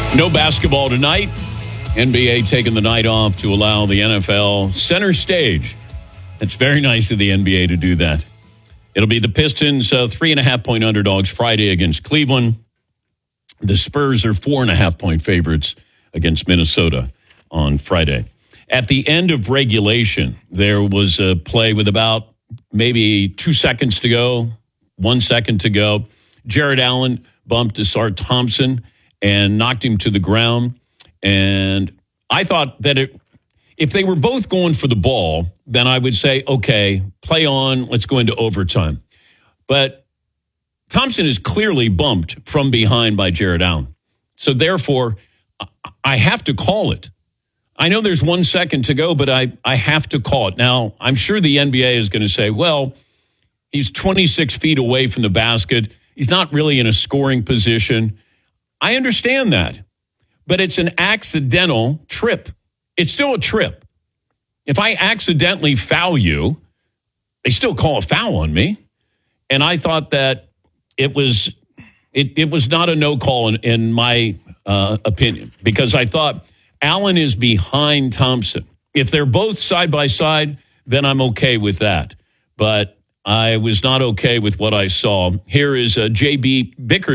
No basketball tonight. NBA taking the night off to allow the NFL center stage. It's very nice of the NBA to do that. It'll be the Pistons 3.5-point underdogs Friday against Cleveland. The Spurs are 4.5-point favorites against Minnesota on Friday. At the end of regulation, there was a play with about maybe 2 seconds to go, 1 second to go. Jared Allen bumped Asar Thompson and knocked him to the ground. And I thought that if they were both going for the ball, then I would say, okay, play on, let's go into overtime. But Thompson is clearly bumped from behind by Jared Allen. So therefore, I have to call it. I know there's 1 second to go, but I have to call it. Now, I'm sure the NBA is going to say, well, he's 26 feet away from the basket. He's not really in a scoring position. I understand that, but it's an accidental trip. It's still a trip. If I accidentally foul you, they still call a foul on me. And I thought that it was not a no call in my opinion, because I thought Allen is behind Thompson. If they're both side by side, then I'm okay with that. But I was not okay with what I saw. Here is J.B. Bickers.